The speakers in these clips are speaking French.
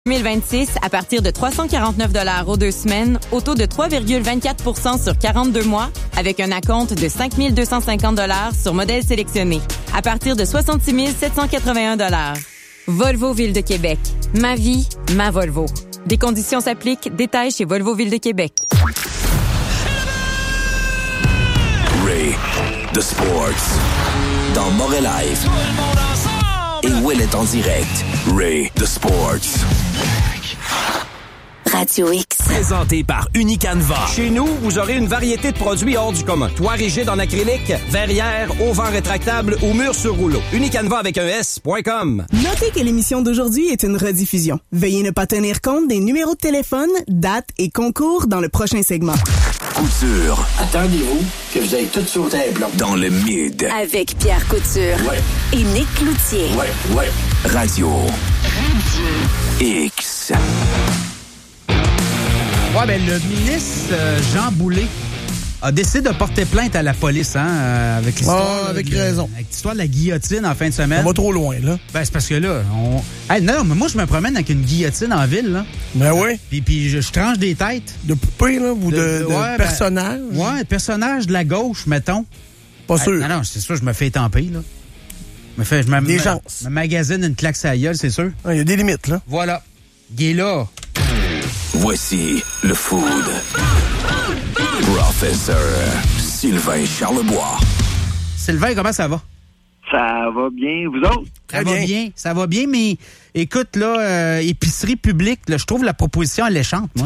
2026, à partir de 349 $ aux 2 semaines, au taux de 3,24 % sur 42 mois, avec un acompte de 5 250 $ sur modèle sélectionné, à partir de 66 781 $. Volvo Ville de Québec. Ma vie, ma Volvo. Des conditions s'appliquent. Détails chez Volvo Ville de Québec. Ray, The Sports. Dans Montréal Live. Et Will est en direct. Ray, The Sports. Radio X. Présenté par Unicanva. Chez nous, vous aurez une variété de produits hors du commun. Toit rigide en acrylique, verrière, auvent rétractable ou mur sur rouleau. Unicanva avec un S.com. Notez que l'émission d'aujourd'hui est une rediffusion. Veuillez ne pas tenir compte des numéros de téléphone, dates et concours dans le prochain segment. Couture. Attendez-vous que vous ayez tout sauté un plomb. Dans le mid. Avec Pierre Couture. Ouais. Et Nick Cloutier. Ouais. Radio. X. Ouais, ben le ministre Jean Boulet a décidé de porter plainte à la police, avec l'histoire. Avec raison. Avec l'histoire de la guillotine en fin de semaine. On va trop loin, là. Ben, c'est parce que là, non, mais moi, je me promène avec une guillotine en ville, là. Ben oui. Puis je tranche des têtes. De poupées, là, ou de personnages. Ouais, personnage de la gauche, mettons. Pas sûr. Non, c'est sûr, je me fais étamper, là. Des chances. Je me magasine une claque sur la gueule, c'est sûr. Il y a des limites, là. Voilà. Guy là. Voici le food. Professeur Sylvain Charlebois. Sylvain, comment ça va? Ça va bien, vous autres? Ça va bien, mais écoute, là, épicerie publique, là, je trouve la proposition alléchante, moi.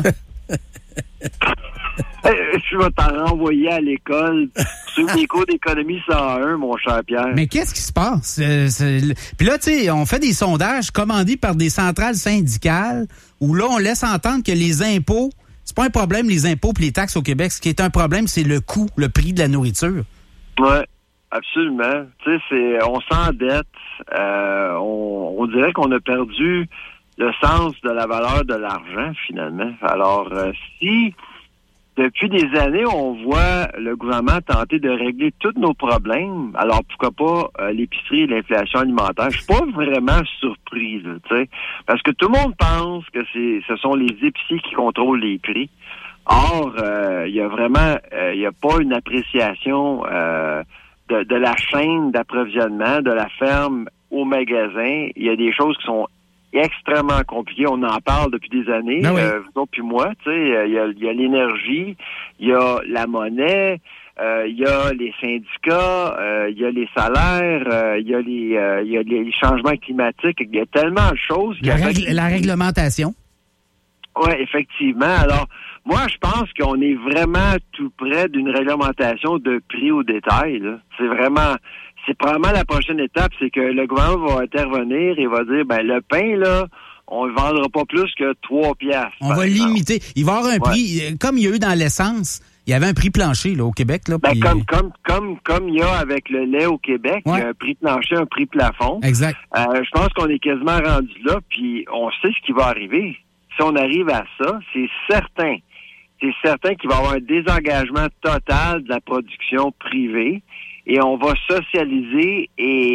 Je vais t'en renvoyer à l'école sur les cours d'économie 101, mon cher Pierre. Mais qu'est-ce qui se passe? Puis là, tu sais, on fait des sondages commandés par des centrales syndicales où là, on laisse entendre que les impôts, c'est pas un problème, les impôts et les taxes au Québec. Ce qui est un problème, c'est le coût, le prix de la nourriture. Oui, absolument. Tu sais, on s'endette. On dirait qu'on a perdu le sens de la valeur de l'argent, finalement. Alors, si depuis des années, on voit le gouvernement tenter de régler tous nos problèmes, alors pourquoi pas l'épicerie et l'inflation alimentaire? Je suis pas vraiment surpris, tu sais, parce que tout le monde pense que ce sont les épiciers qui contrôlent les prix. Or, il y a vraiment, il y a pas une appréciation de la chaîne d'approvisionnement, de la ferme au magasin. Il y a des choses qui sont extrêmement compliqué. On en parle depuis des années, oui. vous autres puis moi. Tu sais, il y a l'énergie, il y a la monnaie, il y a les syndicats, il y a les salaires, il y a les changements climatiques. Il y a tellement de choses. La réglementation. Oui, effectivement. Alors, moi, je pense qu'on est vraiment tout près d'une réglementation de prix au détail, là. C'est probablement la prochaine étape, c'est que le gouvernement va intervenir et va dire, ben le pain, là, on ne vendra pas plus que 3 piastres. On va limiter. Il va y avoir un prix, comme il y a eu dans l'essence, il y avait un prix plancher là, au Québec. Là, ben, comme il y a avec le lait au Québec, il y a un prix plancher, un prix plafond. Exact. Je pense qu'on est quasiment rendu là, puis on sait ce qui va arriver. Si on arrive à ça, c'est certain qu'il va y avoir un désengagement total de la production privée. Et on va socialiser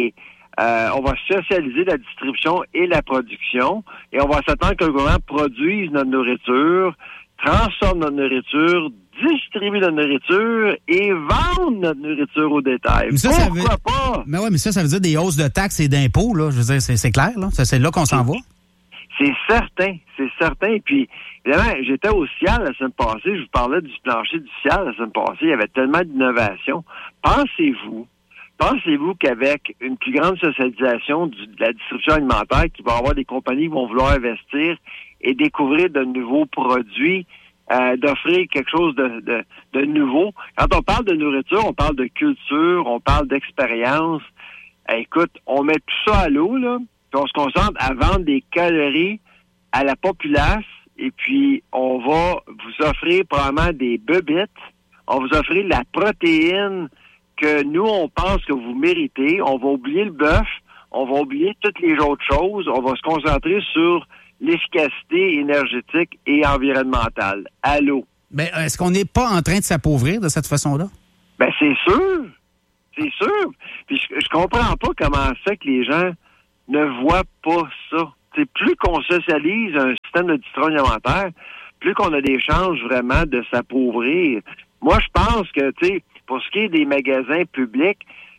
la distribution et la production. Et on va s'attendre que le gouvernement produise notre nourriture, transforme notre nourriture, distribue notre nourriture et vende notre nourriture au détail. Pourquoi pas? Mais ouais, mais ça veut dire des hausses de taxes et d'impôts, là. Je veux dire, c'est clair, là. C'est là qu'on s'en va. C'est certain. Et puis, évidemment, j'étais au CIAL la semaine passée, je vous parlais du plancher du CIAL la semaine passée, il y avait tellement d'innovation. Pensez-vous qu'avec une plus grande socialisation de la distribution alimentaire, qu'il va y avoir des compagnies qui vont vouloir investir et découvrir de nouveaux produits, d'offrir quelque chose de nouveau. Quand on parle de nourriture, on parle de culture, on parle d'expérience. Écoute, on met tout ça à l'eau, là, puis on se concentre à vendre des calories à la populace, et puis on va vous offrir probablement des bebites, on va vous offrir la protéine que nous, on pense que vous méritez, on va oublier le bœuf, on va oublier toutes les autres choses, on va se concentrer sur l'efficacité énergétique et environnementale. Allô? Ben, est-ce qu'on n'est pas en train de s'appauvrir de cette façon-là? Ben, c'est sûr. Puis je comprends pas comment ça que les gens ne voient pas ça. T'sais, plus qu'on socialise un système de distribution alimentaire, plus qu'on a des chances vraiment de s'appauvrir. Moi, je pense que, pour ce qui est des magasins publics,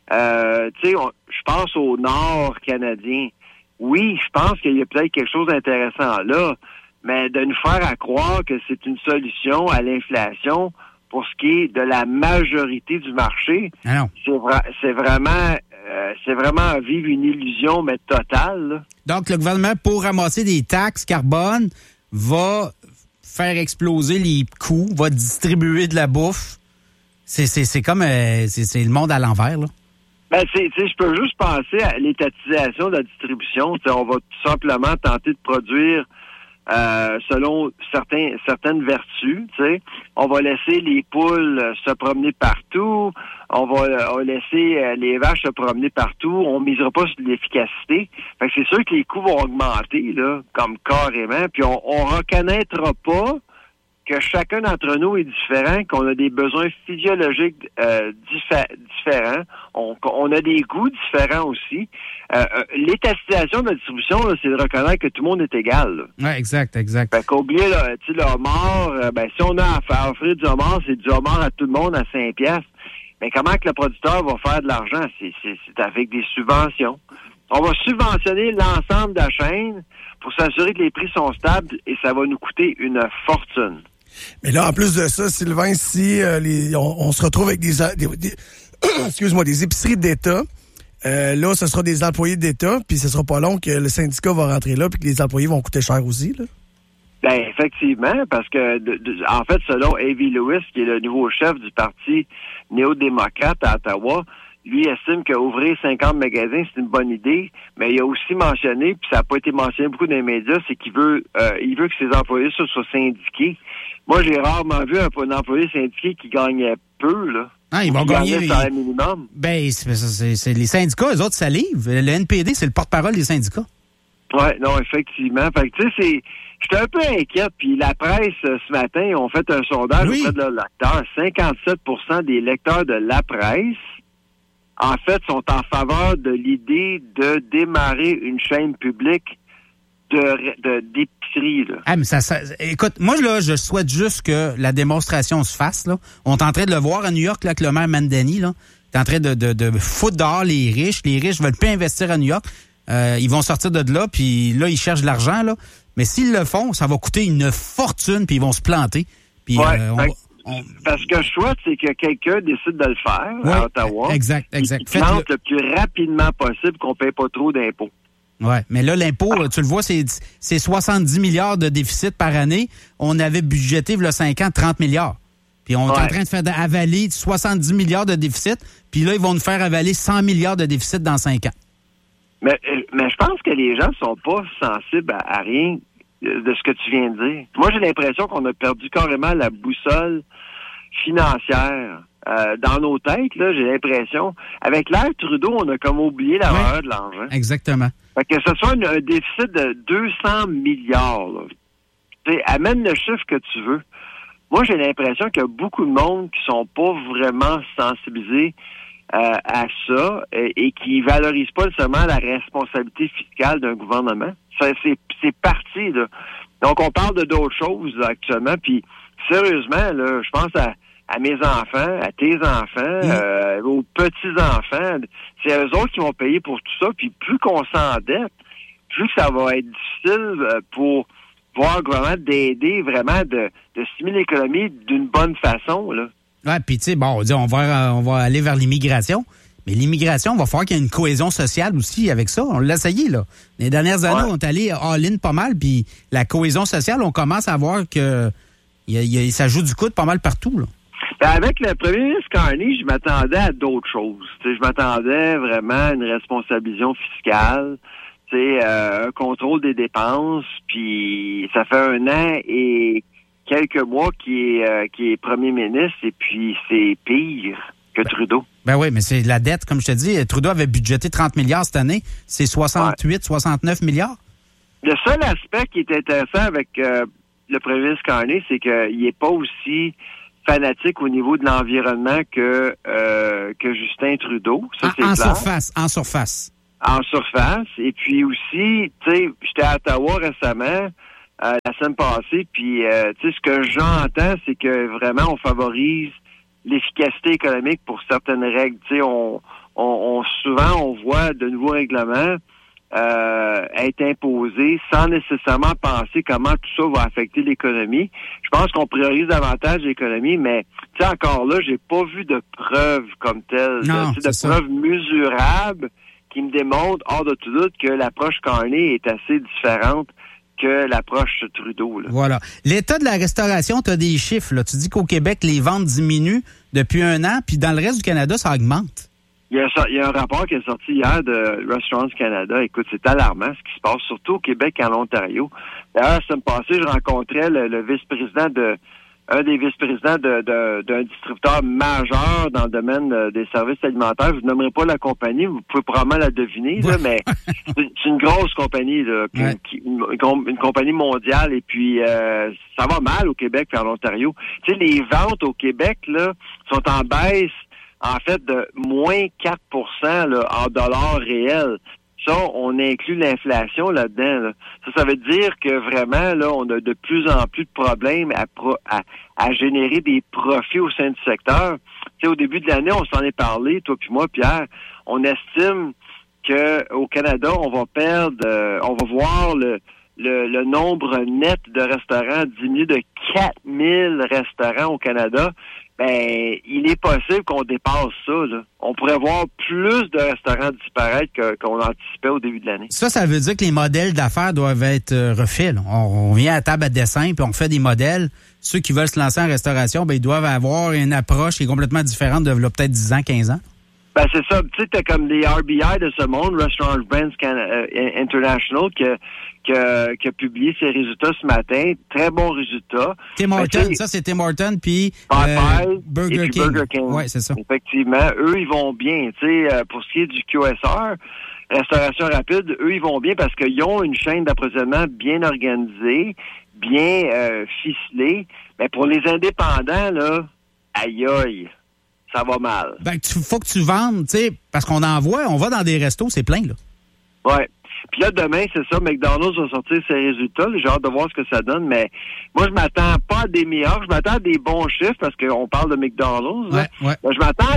je pense au Nord canadien. Oui, je pense qu'il y a peut-être quelque chose d'intéressant là, mais de nous faire à croire que c'est une solution à l'inflation pour ce qui est de la majorité du marché, c'est vraiment vivre une illusion, mais totale. Là. Donc, le gouvernement, pour ramasser des taxes carbone, va faire exploser les coûts, va distribuer de la bouffe. C'est comme c'est le monde à l'envers, là. Ben, je peux juste penser à l'étatisation de la distribution. On va tout simplement tenter de produire selon certaines vertus. On va laisser les poules se promener partout. On va laisser les vaches se promener partout. On misera pas sur l'efficacité. Fait que c'est sûr que les coûts vont augmenter, là, comme carrément. Puis on reconnaîtra pas que chacun d'entre nous est différent, qu'on a des besoins physiologiques différents, on a des goûts différents aussi. L'étatisation de la distribution, là, c'est de reconnaître que tout le monde est égal. Oui, exact. Fait qu'oublier le homard, si on a à offrir du homard, c'est du homard à tout le monde à 5 piastres. Mais comment que le producteur va faire de l'argent? C'est avec des subventions. On va subventionner l'ensemble de la chaîne pour s'assurer que les prix sont stables et ça va nous coûter une fortune. Mais là, en plus de ça, Sylvain, si on se retrouve avec des épiceries d'État, là, ce sera des employés d'État, puis ce sera pas long que le syndicat va rentrer là, puis que les employés vont coûter cher aussi, là. Ben, effectivement, parce que, en fait, selon Avi Lewis, qui est le nouveau chef du Parti néo-démocrate à Ottawa, lui estime qu'ouvrir 50 magasins, c'est une bonne idée, mais il a aussi mentionné, puis ça n'a pas été mentionné beaucoup dans les médias, c'est qu'il veut que ses employés soient syndiqués. Moi, j'ai rarement vu un employé syndiqué qui gagnait peu, là. Ah, ils vont gagner le salaire minimum. Ben, c'est les syndicats, eux autres, ça livre. Le NPD, c'est le porte-parole des syndicats. Ouais, non, effectivement. Fait que, tu sais, j'étais un peu inquiète, puis la presse, ce matin, ils ont fait un sondage auprès de leurs lecteurs. 57% des lecteurs de la presse, en fait, sont en faveur de l'idée de démarrer une chaîne publique d'épicerie, là. Ah, mais écoute, moi, là, je souhaite juste que la démonstration se fasse, là. On est en train de le voir à New York, là, avec le maire Mandani, là. Il est en train de foutre dehors les riches. Les riches veulent plus investir à New York. Ils vont sortir de là, puis là, ils cherchent de l'argent, là. Mais s'ils le font, ça va coûter une fortune, puis ils vont se planter. Puis, parce que je souhaite, c'est que quelqu'un décide de le faire à Ottawa. Exact. Qu'il plante le plus rapidement possible, qu'on ne paye pas trop d'impôts. Oui, mais là, l'impôt, tu le vois, c'est 70 milliards de déficit par année. On avait budgété, il y a 5 ans, 30 milliards. Puis on est en train de faire avaler 70 milliards de déficit. Puis là, ils vont nous faire avaler 100 milliards de déficit dans 5 ans. Mais je pense que les gens sont pas sensibles à rien de ce que tu viens de dire. Moi, j'ai l'impression qu'on a perdu carrément la boussole financière. Dans nos têtes, là, j'ai l'impression. Avec l'ère Trudeau, on a comme oublié la valeur de l'argent. Exactement. Fait que ce soit un déficit de 200 milliards. Amène le chiffre que tu veux. Moi, j'ai l'impression qu'il y a beaucoup de monde qui sont pas vraiment sensibilisés à ça et qui valorisent pas seulement la responsabilité fiscale d'un gouvernement. C'est parti, là. Donc, on parle de d'autres choses là, actuellement. Puis, sérieusement, là, je pense à mes enfants, à tes enfants, aux petits-enfants. C'est eux autres qui vont payer pour tout ça. Puis plus qu'on s'endette, plus ça va être difficile pour voir le gouvernement d'aider vraiment de stimuler l'économie d'une bonne façon, là. Ouais, puis tu sais, bon, on va aller vers l'immigration. Mais l'immigration, il va falloir qu'il y ait une cohésion sociale aussi avec ça. On l'a essayé, là. Les dernières années, on est allé all-in pas mal, puis la cohésion sociale, on commence à voir que ça joue du coude pas mal partout, là. Ben avec le premier ministre Carney, je m'attendais à d'autres choses. T'sais, je m'attendais vraiment à une responsabilisation fiscale, un contrôle des dépenses, puis ça fait 1 an et quelques mois qu'il est premier ministre, et puis c'est pire que Trudeau. Ben oui, mais c'est la dette, comme je te dis. Trudeau avait budgété 30 milliards cette année. C'est 68, 69 milliards. Le seul aspect qui est intéressant avec le premier ministre Carney, c'est qu'il n'est pas aussi fanatique au niveau de l'environnement que Justin Trudeau. Ça, c'est en surface. en surface. Et puis aussi, tu sais, j'étais à Ottawa récemment, la semaine passée, puis tu sais, ce que j'entends, c'est que vraiment on favorise l'efficacité économique pour certaines règles. Tu sais, souvent on voit de nouveaux règlements être imposés sans nécessairement penser comment tout ça va affecter l'économie. Je pense qu'on priorise davantage l'économie, mais tu sais, encore là, j'ai pas vu de preuves comme telles, de preuves mesurables qui me démontrent hors de tout doute que l'approche Carney est assez différente que l'approche Trudeau. Là. Voilà. L'état de la restauration, tu as des chiffres. Là. Tu dis qu'au Québec, les ventes diminuent depuis un an, puis dans le reste du Canada, ça augmente. Il y a un rapport qui est sorti hier de Restaurants Canada. Écoute, c'est alarmant ce qui se passe, surtout au Québec et en Ontario. D'ailleurs, la semaine passée, je rencontrais le vice-président un des vice-présidents d'un distributeur majeur dans le domaine des services alimentaires. Je ne vous nommerai pas la compagnie, vous pouvez probablement la deviner, là, mais c'est une grosse compagnie, là, une compagnie mondiale, et puis ça va mal au Québec et en Ontario. Tu sais, les ventes au Québec là sont en baisse, en fait, de moins 4% là, en dollars réels. Ça, on inclut l'inflation là-dedans. Là. Ça veut dire que vraiment, là, on a de plus en plus de problèmes à générer des profits au sein du secteur. Tu sais, au début de l'année, on s'en est parlé, toi puis moi, Pierre. On estime que au Canada, on va voir le nombre net de restaurants diminuer de 4000 restaurants au Canada. Ben, il est possible qu'on dépasse ça, là. On pourrait voir plus de restaurants disparaître qu'on anticipait au début de l'année. Ça veut dire que les modèles d'affaires doivent être refaits. Là. On vient à table à dessin, puis on fait des modèles. Ceux qui veulent se lancer en restauration, ben ils doivent avoir une approche qui est complètement différente de peut-être 10 ans, 15 ans. Ben, c'est ça. Tu sais, t'as comme les RBI de ce monde, Restaurant Brands International, qui a publié ses résultats ce matin. Très bons résultats. Tim Hortons, ça, c'est Tim Hortons, puis Burger King. Oui, c'est ça. Effectivement. Eux, ils vont bien. Tu sais, pour ce qui est du QSR, restauration rapide, eux, ils vont bien parce qu'ils ont une chaîne d'approvisionnement bien organisée, bien ficelée. Mais pour les indépendants, là, aïe, ça va mal. Ben, faut que tu vendes, tu sais, parce qu'on en voit, on va dans des restos, c'est plein, là. Ouais. Puis là, demain, c'est ça, McDonald's va sortir ses résultats. J'ai hâte de voir ce que ça donne, mais moi, je m'attends pas à des meilleurs, je m'attends à des bons chiffres parce qu'on parle de McDonald's. Ouais. Je m'attends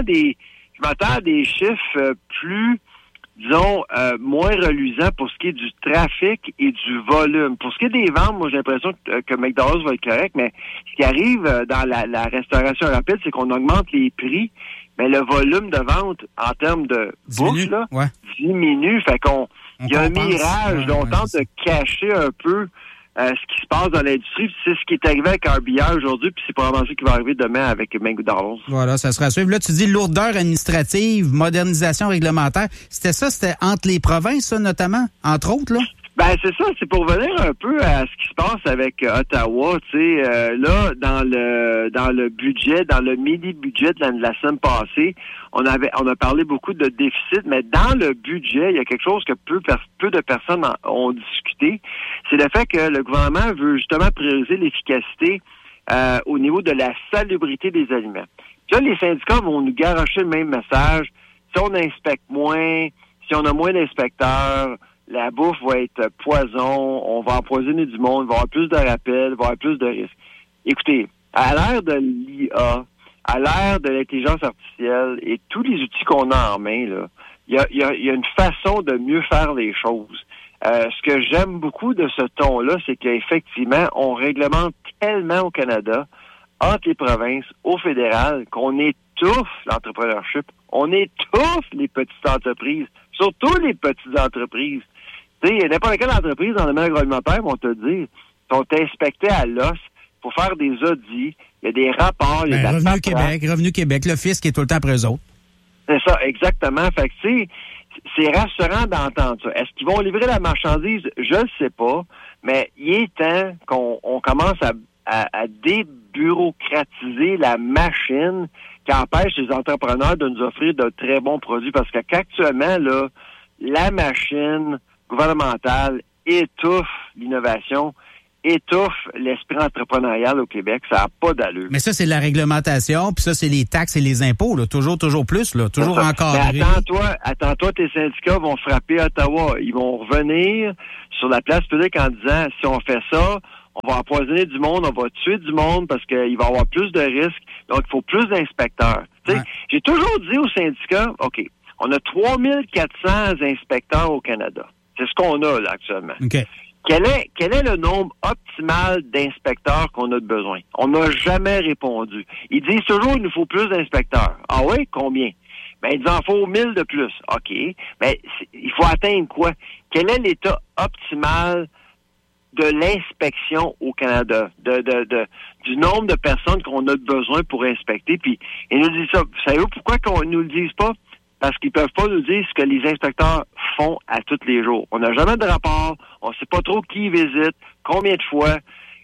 à des chiffres plus, disons, moins reluisants pour ce qui est du trafic et du volume. Pour ce qui est des ventes, moi, j'ai l'impression que McDonald's va être correct, mais ce qui arrive dans la restauration rapide, c'est qu'on augmente les prix, mais le volume de vente en termes de bouffe, là, diminue. Fait qu'on il y a un mirage, on tente de cacher un peu ce qui se passe dans l'industrie. C'est ce qui est arrivé avec RBI aujourd'hui, puis c'est probablement ce qui va arriver demain avec McDonald's. Voilà, ça sera à suivre. Là, tu dis lourdeur administrative, modernisation réglementaire. C'était entre les provinces, ça, notamment, entre autres, là? Ben, c'est ça, c'est pour venir un peu à ce qui se passe avec Ottawa, tu sais, là, dans le budget, dans le mini-budget de la semaine passée, on a parlé beaucoup de déficit, mais dans le budget, il y a quelque chose que peu de personnes ont discuté, c'est le fait que le gouvernement veut justement prioriser l'efficacité au niveau de la salubrité des aliments. Puis là, les syndicats vont nous garocher le même message, si on inspecte moins, si on a moins d'inspecteurs, la bouffe va être poison, on va empoisonner du monde, il va y avoir plus de rappels, il va y avoir plus de risques. Écoutez, à l'ère de l'IA, à l'ère de l'intelligence artificielle et tous les outils qu'on a en main, là, il y a une façon de mieux faire les choses. Ce que j'aime beaucoup de ce ton-là, c'est qu'effectivement, on réglemente tellement au Canada, entre les provinces, au fédéral, qu'on étouffe l'entrepreneurship, on étouffe les petites entreprises, surtout les petites entreprises. Tu sais, n'importe quelle entreprise dans le domaine agroalimentaire vont te dire, sont inspectés à l'os pour faire des audits, il y a des rapports, il y a de la Revenu Québec, le fisc est tout le temps après eux autres. C'est ça, exactement. Fait que, tu sais, c'est rassurant d'entendre ça. Est-ce qu'ils vont livrer la marchandise? Je ne sais pas, mais il est temps qu'on commence à débureaucratiser la machine qui empêche les entrepreneurs de nous offrir de très bons produits. Parce qu'actuellement, là, la machine gouvernementale étouffe l'innovation, étouffe l'esprit entrepreneurial au Québec. Ça n'a pas d'allure. Mais ça, c'est la réglementation, puis ça, c'est les taxes et les impôts, là. Toujours plus, là. Toujours encadré. Mais attends-toi, tes syndicats vont frapper Ottawa. Ils vont revenir sur la place publique en disant, si on fait ça, on va empoisonner du monde, on va tuer du monde parce qu'il va y avoir plus de risques. Donc, il faut plus d'inspecteurs. Ouais. J'ai toujours dit aux syndicats, OK, on a 3400 inspecteurs au Canada. C'est ce qu'on a, là, actuellement. Okay. Quel est le nombre optimal d'inspecteurs qu'on a de besoin? On n'a jamais répondu. Ils disent toujours, il nous faut plus d'inspecteurs. Ah oui? Combien? Ben, il en faut 1000 de plus. OK. Mais il faut atteindre quoi? Quel est l'état optimal de l'inspection au Canada? Du nombre de personnes qu'on a de besoin pour inspecter? Puis, ils nous disent ça. Vous savez pourquoi qu'on nous le dise pas? Parce qu'ils peuvent pas nous dire ce que les inspecteurs font à tous les jours. On n'a jamais de rapport, on sait pas trop qui visite, combien de fois.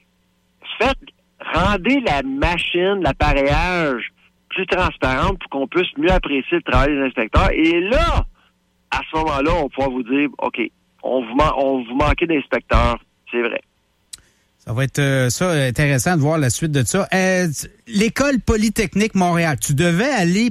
Rendez la machine, l'appareillage plus transparente pour qu'on puisse mieux apprécier le travail des inspecteurs. Et là, à ce moment-là, on pourra vous dire, OK, on vous manquait d'inspecteurs, c'est vrai. Ça va être intéressant de voir la suite de ça. L'École Polytechnique Montréal, tu devais aller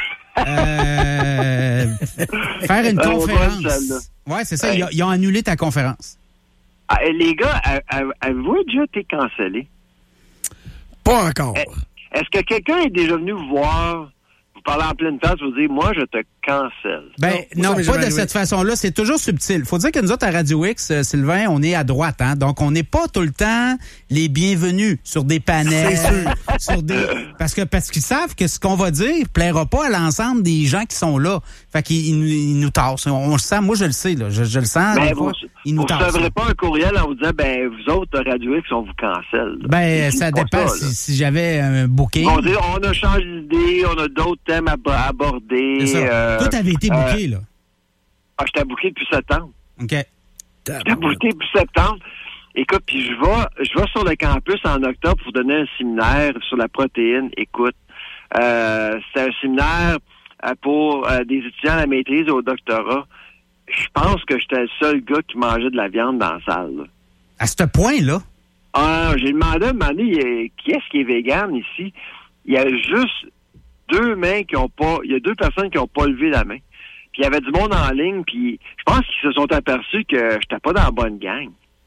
faire une conférence. Ouais, c'est ça. Ils ont annulé ta conférence. Les gars, avez-vous déjà été cancellé? Pas encore. Est-ce que quelqu'un est déjà venu vous voir, vous parler en pleine face, vous dire, moi, je te cancelle? Non, pas de cette façon-là. C'est toujours subtil. Faut dire que nous autres, à Radio X, Sylvain, on est à droite, hein. Donc, on n'est pas tout le temps les bienvenus sur des panels. Parce qu'ils savent que ce qu'on va dire plaira pas à l'ensemble des gens qui sont là. Fait qu'ils nous tassent. On le sent. Moi, je le sais, là. Je le sens. Ils nous tassent. Vous ne recevrez pas un courriel en vous disant, vous autres, Radio X, on vous cancelle. Ça dépend si j'avais un booking. On a changé d'idée, on a d'autres thèmes à aborder. C'est ça. Toi, t'avais été booké, là. J'étais booké depuis septembre. OK. J'étais booké depuis septembre. Écoute, puis je vais sur le campus en octobre pour donner un séminaire sur la protéine. Écoute, c'est un séminaire pour des étudiants à la maîtrise et au doctorat. Je pense que j'étais le seul gars qui mangeait de la viande dans la salle, là. À ce point-là? J'ai demandé à un moment donné, qui est-ce qui est vegan ici? Il y a juste deux personnes qui n'ont pas levé la main. Puis il y avait du monde en ligne, puis je pense qu'ils se sont aperçus que j'étais pas dans la bonne gang.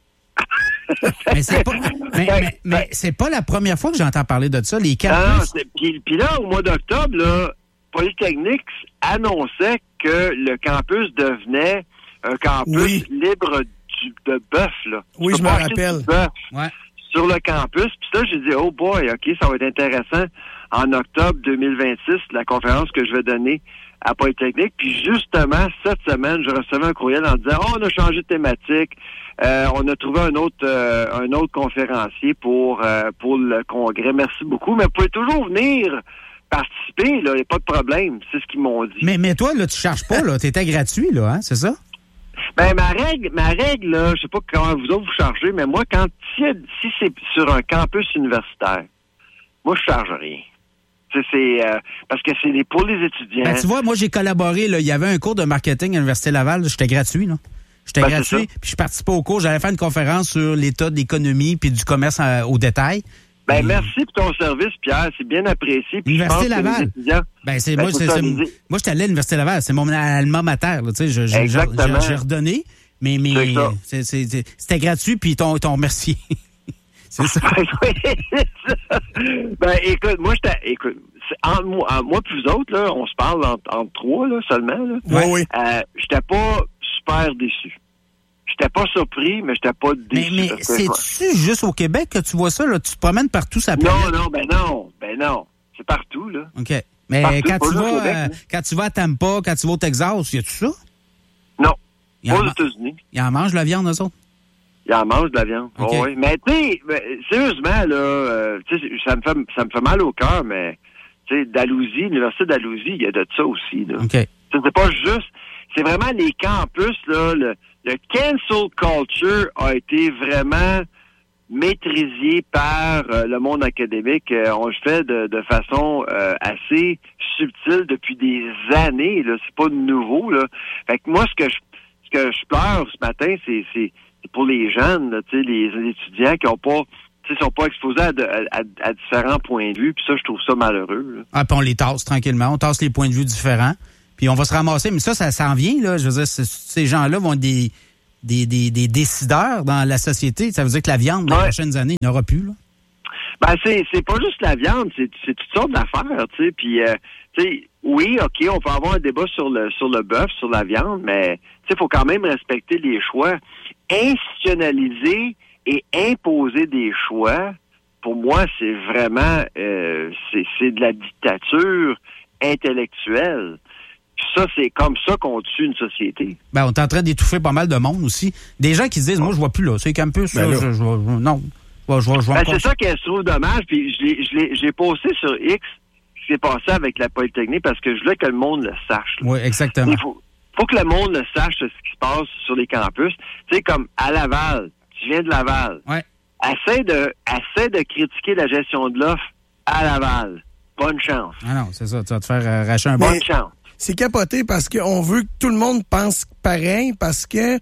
mais c'est pas la première fois que j'entends parler de ça, les campus. Puis là, au mois d'octobre, là, Polytechnics annonçait que le campus devenait un campus libre de bœuf, là. Oui, je me rappelle. Ouais. Sur le campus. Puis là, j'ai dit, oh boy, OK, ça va être intéressant. En octobre 2026, la conférence que je vais donner à Polytechnique. Puis justement, cette semaine, je recevais un courriel en disant, on a changé de thématique. On a trouvé un autre conférencier pour le congrès. Merci beaucoup. Mais vous pouvez toujours venir participer, là. Il n'y a pas de problème. C'est ce qu'ils m'ont dit. Mais toi, là, tu charges pas, là. T'étais gratuit, là, hein? C'est ça? Ma règle, là, je sais pas comment vous autres vous chargez, mais moi, si c'est sur un campus universitaire, moi, je charge rien. Parce que c'est pour les étudiants. Tu vois, moi, j'ai collaboré, là. Il y avait un cours de marketing à l'Université Laval. J'étais gratuit, là. J'étais gratuit, puis je participais au cours. J'allais faire une conférence sur l'état de l'économie puis du commerce au détail. Merci pour ton service, Pierre. C'est bien apprécié. L'Université Laval. Moi, j'étais allé à l'Université Laval. C'est mon alma mater, là. Tu sais, j'ai redonné, mais c'était gratuit, puis ils t'ont remercié. C'est ça. Écoute, moi, moi puis vous autres, là, on se parle entre trois, là, seulement, là. Oui. J'étais pas super déçu. J'étais pas surpris, mais j'étais pas déçu. Mais c'est-tu juste au Québec que tu vois ça, là? Tu te promènes partout sa planète? Non. C'est partout, là. OK. Mais partout, quand tu vas à Tampa, quand tu vas au Texas, y a-tu ça? Non. Pas aux États-Unis. Ils en mangent de la viande, eux autres? Ils en mangent de la viande. Okay. Oui. Mais tu sais, sérieusement, là, ça me fait mal au cœur, mais tu sais, Dalhousie, l'Université d'Dalhousie, il y a de ça aussi, là. OK. C'est pas juste. C'est vraiment les campus, là. Le cancel culture a été vraiment maîtrisé par le monde académique. On le fait de façon assez subtile depuis des années, là. C'est pas nouveau, là. Fait que moi, ce que je pleure ce matin, pour les jeunes, là, tu sais, les étudiants qui ont pas, tu sais, sont pas exposés à différents points de vue. Puis ça, je trouve ça malheureux. Là. Ah, puis on les tasse tranquillement. On tasse les points de vue différents. Puis on va se ramasser. Mais ça s'en vient, là. Je veux dire, ces gens-là vont être des décideurs dans la société. Ça veut dire que la viande, dans les prochaines années, il n'y aura plus, là. Ben, c'est pas juste la viande, c'est toutes sortes d'affaires, tu sais. Puis, tu sais, oui, OK, on peut avoir un débat sur le bœuf, sur la viande, mais, tu sais, il faut quand même respecter les choix. Institutionnaliser et imposer des choix, pour moi, c'est vraiment, c'est de la dictature intellectuelle. Puis ça, c'est comme ça qu'on tue une société. Ben, on est en train d'étouffer pas mal de monde aussi. Des gens qui se disent, moi, je vois plus là, c'est campus, non. C'est ça qu'elle se trouve dommage, puis j'ai posté sur X ce qui s'est passé avec la Polytechnique parce que je voulais que le monde le sache. Là. Oui, exactement. Il faut que le monde le sache ce qui se passe sur les campus. Tu sais, comme à Laval, tu viens de Laval. Ouais. Essaie de critiquer la gestion de l'offre à Laval. Bonne chance. Ah non, c'est ça, tu vas te faire arracher un bonne chance. C'est capoté parce qu'on veut que tout le monde pense pareil, parce que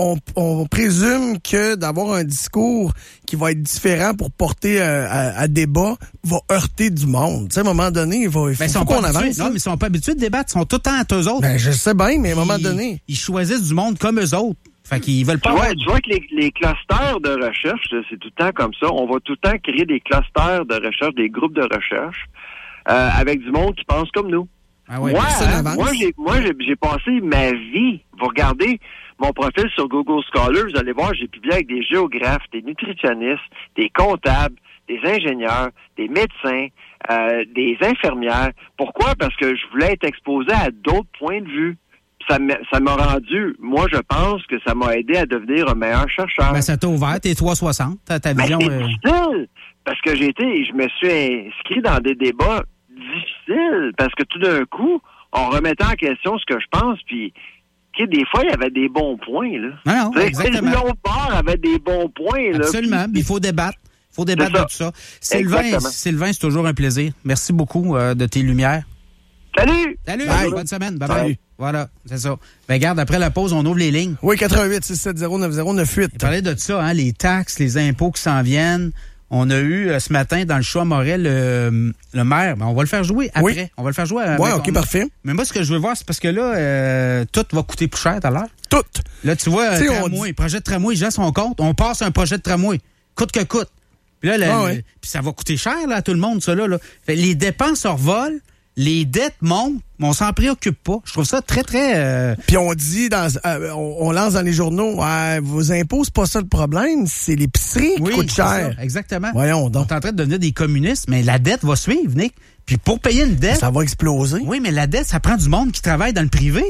on présume que d'avoir un discours qui va être différent pour porter à débat va heurter du monde. Tu sais, à un moment donné, il faut qu'on avance. Non, mais ils sont pas habitués de débattre, ils sont tout le temps entre eux autres. Ben, je sais bien, mais à un moment donné... Ils choisissent du monde comme eux autres. Fait qu'ils veulent pas... Tu vois que les clusters de recherche, là, c'est tout le temps comme ça. On va tout le temps créer des clusters de recherche, des groupes de recherche, avec du monde qui pense comme nous. Ah ouais, moi, j'ai passé ma vie. Vous regardez mon profil sur Google Scholar, vous allez voir, j'ai publié avec des géographes, des nutritionnistes, des comptables, des ingénieurs, des médecins, des infirmières. Pourquoi? Parce que je voulais être exposé à d'autres points de vue. Ça m'a rendu, moi, je pense que ça m'a aidé à devenir un meilleur chercheur. Ben, ça t'a ouvert tes 360, ta vision. C'est difficile, parce que je me suis inscrit dans des débats difficiles, parce que tout d'un coup, on remettait en question ce que je pense, puis des fois, il y avait des bons points, là. Non, exactement. L'autre part avait des bons points, là. Absolument, il faut débattre. Il faut débattre de tout ça. Sylvain, c'est toujours un plaisir. Merci beaucoup de tes lumières. Salut! Bye. Bonne semaine. Bye-bye. Voilà, c'est ça. Ben garde, après la pause, on ouvre les lignes. Oui, 88-670-9098. On parlait de ça, hein, les taxes, les impôts qui s'en viennent. On a eu ce matin dans le show à Morel le maire. Ben, on va le faire jouer après. Oui. On va le faire jouer. Oui, OK, parfait. Mais moi, ce que je veux voir, c'est parce que là, tout va coûter plus cher tout à l'heure. Tout. Là, tu vois, projet de tramway, les gens sont contre. On passe un projet de tramway. Coûte que coûte. Puis là, puis ça va coûter cher là, à tout le monde, ça. Là. Fait, les dépenses revolent. Les dettes montent, mais on s'en préoccupe pas. Je trouve ça très, très... Puis on dit, on lance dans les journaux, vos impôts, c'est pas ça le problème, c'est l'épicerie qui coûte cher. Ça, exactement. Voyons donc. On est en train de devenir des communistes, mais la dette va suivre, Nick. Puis pour payer une dette... Ça va exploser. Oui, mais la dette, ça prend du monde qui travaille dans le privé.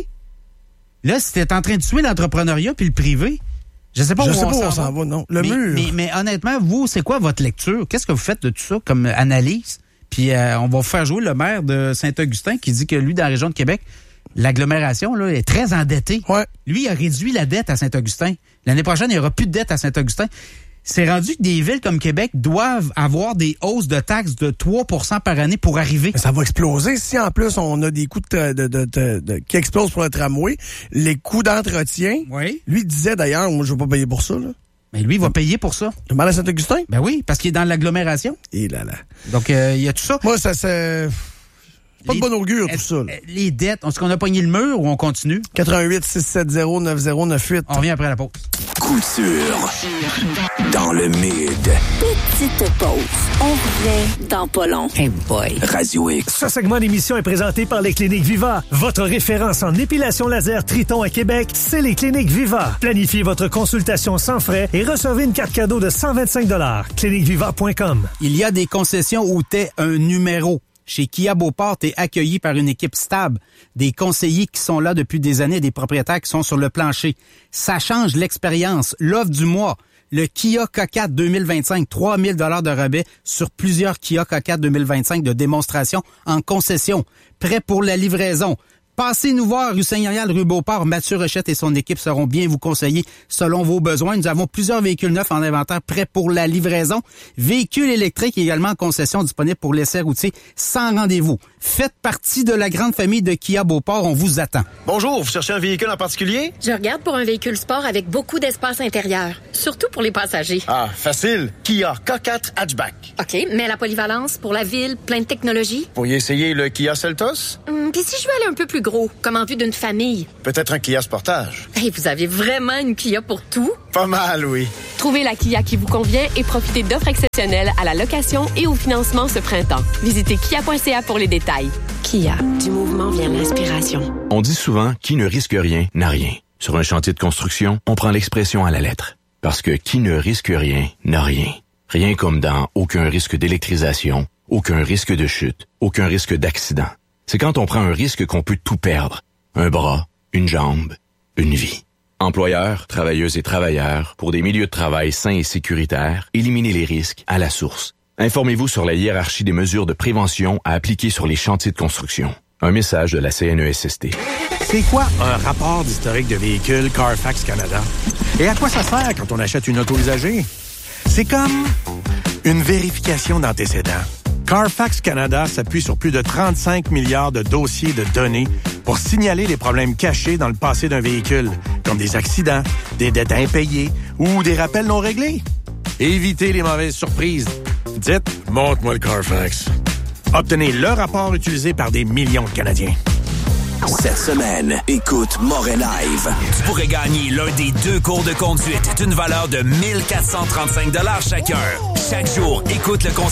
Là, si t'es en train de tuer l'entrepreneuriat puis le privé, je sais pas où on s'en va, non. Le mur. Mais honnêtement, vous, c'est quoi votre lecture? Qu'est-ce que vous faites de tout ça comme analyse? Puis on va faire jouer le maire de Saint-Augustin qui dit que lui, dans la région de Québec, l'agglomération là, est très endettée. Ouais. Lui, il a réduit la dette à Saint-Augustin. L'année prochaine, il n'y aura plus de dette à Saint-Augustin. C'est rendu que des villes comme Québec doivent avoir des hausses de taxes de 3% par année pour arriver. Ça va exploser. Si en plus, on a des coûts qui explosent pour le tramway, les coûts d'entretien, lui disait d'ailleurs, moi, je ne vais pas payer pour ça, là. Mais lui, il va payer pour ça. Le mal à Saint-Augustin? Ben oui, parce qu'il est dans l'agglomération. Et là. Donc, il y a tout ça. Moi, ça, c'est pas de bon augure, tout ça. Là. Les dettes, est-ce qu'on a pogné le mur ou on continue? 88-670-9098. On revient après la pause. Couture. Dans le mid. Petite pause. On revient dans pas long. Hey boy. Radio X. Ce segment d'émission est présenté par les Cliniques Viva. Votre référence en épilation laser Triton à Québec, c'est les Cliniques Viva. Planifiez votre consultation sans frais et recevez une carte cadeau de 125 $. cliniqueviva.com. Il y a des concessions où t'es un numéro. Chez Kia Beauport, t'es accueilli par une équipe stable, des conseillers qui sont là depuis des années, des propriétaires qui sont sur le plancher. Ça change l'expérience. L'offre du mois, le Kia K4 2025, 3 000 $ de rabais sur plusieurs Kia K4 2025 de démonstration en concession. Prêt pour la livraison. Passez nous voir, rue Seigneurial, rue Beauport. Mathieu Rochette et son équipe seront bien vous conseiller selon vos besoins. Nous avons plusieurs véhicules neufs en inventaire prêts pour la livraison. Véhicules électriques également en concession disponibles pour l'essai routier sans rendez-vous. Faites partie de la grande famille de Kia Beauport. On vous attend. Bonjour, vous cherchez un véhicule en particulier? Je regarde pour un véhicule sport avec beaucoup d'espace intérieur, surtout pour les passagers. Ah, facile. Kia K4 Hatchback. OK, mais la polyvalence pour la ville, plein de technologie. Pourriez essayer le Kia Seltos? Puis si je veux aller un peu plus gros, comme en vue d'une famille? Peut-être un Kia Sportage. Hey, vous avez vraiment une Kia pour tout? Pas mal, oui. Trouvez la Kia qui vous convient et profitez d'offres exceptionnelles à la location et au financement ce printemps. Visitez kia.ca pour les détails. Kia, du mouvement vient l'inspiration. On dit souvent « qui ne risque rien n'a rien ». Sur un chantier de construction, on prend l'expression à la lettre. Parce que qui ne risque rien n'a rien. Rien comme dans aucun risque d'électrisation, aucun risque de chute, aucun risque d'accident. C'est quand on prend un risque qu'on peut tout perdre. Un bras, une jambe, une vie. Employeurs, travailleuses et travailleurs, pour des milieux de travail sains et sécuritaires, éliminez les risques à la source. Informez-vous sur la hiérarchie des mesures de prévention à appliquer sur les chantiers de construction. Un message de la CNESST. C'est quoi un rapport d'historique de véhicule Carfax Canada? Et à quoi ça sert quand on achète une auto usagée? C'est comme une vérification d'antécédents. Carfax Canada s'appuie sur plus de 35 milliards de dossiers de données pour signaler les problèmes cachés dans le passé d'un véhicule, comme des accidents, des dettes impayées ou des rappels non réglés. Évitez les mauvaises surprises. Dites « Montre-moi le Carfax ». Obtenez le rapport utilisé par des millions de Canadiens. Cette semaine, écoute Moret Live. Tu pourrais gagner l'un des 2 cours de conduite d'une valeur de 1 435 $ chacun. Chaque jour, écoute le conseil